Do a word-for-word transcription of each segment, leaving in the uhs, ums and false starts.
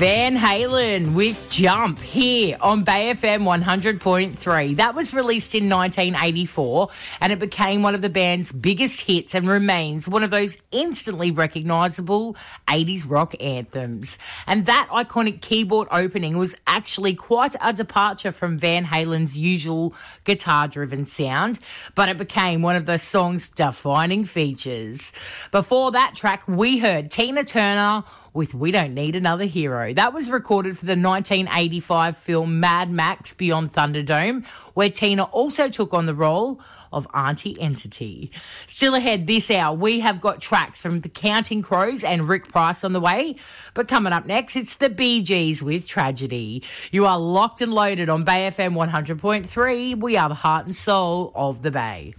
Van Halen with Jump here on Bay F M one hundred point three. That was released in nineteen eighty-four and it became one of the band's biggest hits and remains one of those instantly recognisable eighties rock anthems. And that iconic keyboard opening was actually quite a departure from Van Halen's usual guitar-driven sound, but it became one of the song's defining features. Before that track, we heard Tina Turner with We Don't Need Another Hero. That was recorded for the nineteen eighty-five film Mad Max Beyond Thunderdome, where Tina also took on the role of Auntie Entity. Still ahead this hour, we have got tracks from the Counting Crows and Rick Price on the way. But coming up next, it's the Bee Gees with Tragedy. You are locked and loaded on Bay F M one hundred point three. We are the heart and soul of the Bay.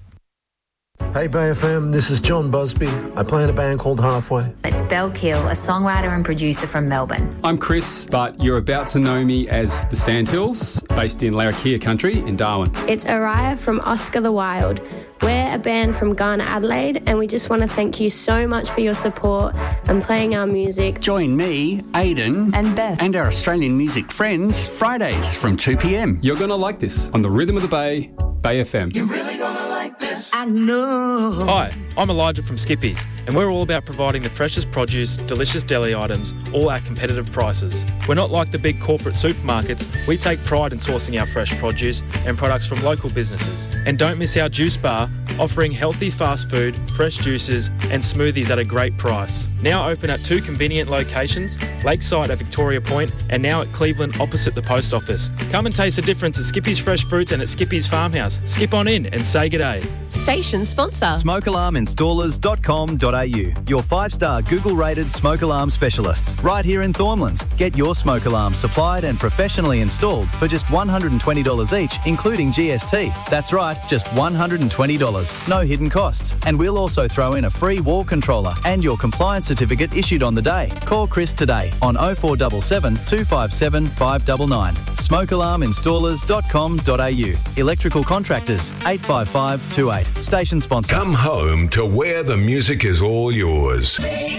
Hey Bay F M, this is John Busby. I play in a band called Halfway. It's Belle Kill, a songwriter and producer from Melbourne. I'm Chris, but you're about to know me as the Sandhills, based in Larrakia country in Darwin. It's Araya from Oscar the Wild. We're a band from Ghana, Adelaide, and we just want to thank you so much for your support and playing our music. Join me, Aidan, and Beth, and our Australian music friends, Fridays from two p.m. You're going to like this on the Rhythm of the Bay, Bay F M. You're really going to like this. I know. Hi, I'm Elijah from Skippies, and we're all about providing the freshest produce, delicious deli items, all at competitive prices. We're not like the big corporate supermarkets. We take pride in sourcing our fresh produce and products from local businesses. And don't miss our juice bar, offering healthy fast food, fresh juices and smoothies at a great price. Now open at two convenient locations, Lakeside at Victoria Point and now at Cleveland opposite the post office. Come and taste the difference at Skippy's Fresh Fruits and at Skippy's Farmhouse. Skip on in and say g'day. Station sponsor. smoke alarm installers dot com dot a u. Your five-star Google-rated smoke alarm specialists. Right here in Thornlands. Get your smoke alarm supplied and professionally installed for just one hundred twenty dollars each, including G S T. That's right, just one hundred twenty dollars. No hidden costs. And we'll also throw in a free wall controller and your compliance certificate issued on the day. Call Chris today on oh four seven seven, two five seven, five nine nine. smoke alarm installers dot com dot a u. Electrical contractors, eight five five two eight. Station sponsor. Come home to where the music is all yours.